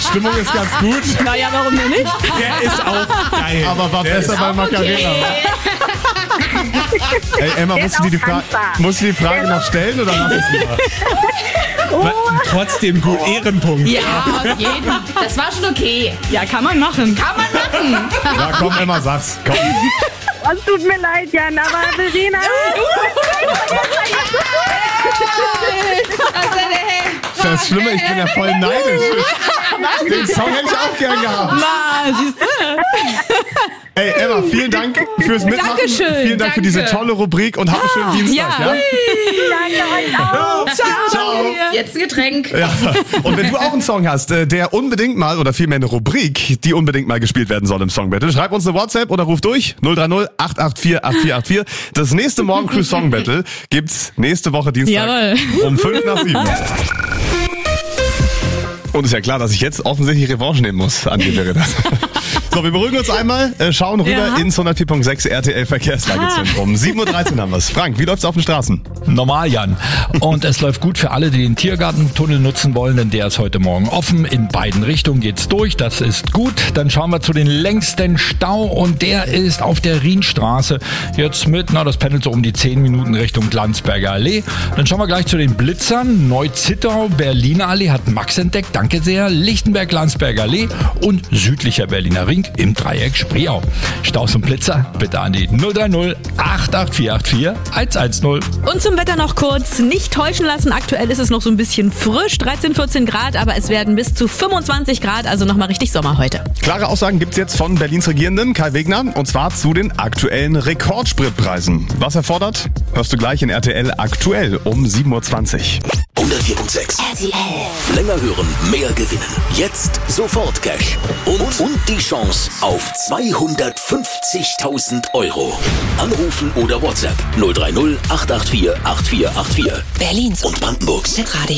Stimmung ist ganz gut. Naja, warum denn nicht? Der ist auch geil. Aber war besser bei Macarena. Ey, Emma, musst du die Frage noch stellen oder lass es lieber? Trotzdem gut, Ehrenpunkt. Ja, auf jeden. Das war schon okay. Ja, kann man machen. Ja, komm, Emma, sag's. Komm. Oh, es tut mir leid, Jan, aber Verena. Das ist schlimmer, ich bin ja voll neidisch. Den Song hätte ich auch gern gehabt. Na, siehst du? Ey, Emma, vielen Dank fürs Mitmachen. Dankeschön. Vielen Dank für diese tolle Rubrik und habt einen schönen Dienstag. Ja. Danke euch auch. Ciao. Jetzt ein Getränk. Ja. Und wenn du auch einen Song hast, der unbedingt mal, oder vielmehr eine Rubrik, die unbedingt mal gespielt werden soll im Song Battle, schreib uns eine WhatsApp oder ruf durch 030 884 8484. Das nächste Morgen Crew Song Battle gibt's nächste Woche Dienstag Jawohl. um 5:05. Und ist ja klar, dass ich jetzt offensichtlich Revanche nehmen muss, Andi wäre das. So, wir beruhigen uns einmal, schauen rüber ins 104.6 RTL Verkehrslagezentrum. 7:13 Uhr haben wir's. Frank, wie läuft's auf den Straßen? Normal, Jan. Und es läuft gut für alle, die den Tiergartentunnel nutzen wollen, denn der ist heute Morgen offen. In beiden Richtungen geht's durch, das ist gut. Dann schauen wir zu den längsten Stau und der ist auf der Rienstraße. Jetzt mit, das pendelt so um die 10 Minuten Richtung Landsberger Allee. Dann schauen wir gleich zu den Blitzern. Neu-Zittau, Berliner Allee hat Max entdeckt, danke sehr. Lichtenberg, Landsberger Allee und südlicher Berliner Ring im Dreieck Spreeau. Staus und Blitzer bitte an die 030 88484 110. Und zum Wetter noch kurz, nicht täuschen lassen, aktuell ist es noch so ein bisschen frisch, 13, 14 Grad, aber es werden bis zu 25 Grad, also nochmal richtig Sommer heute. Klare Aussagen gibt's jetzt von Berlins Regierenden, Kai Wegner, und zwar zu den aktuellen Rekordspritpreisen. Was er fordert, hörst du gleich in RTL aktuell um 7:20 Uhr. 104.6 RTL. Länger hören, mehr gewinnen. Jetzt sofort Cash. Und die Chance auf 250.000 Euro. Anrufen oder WhatsApp 030 884 8484. Berlins Und Brandenburgs Hitradio.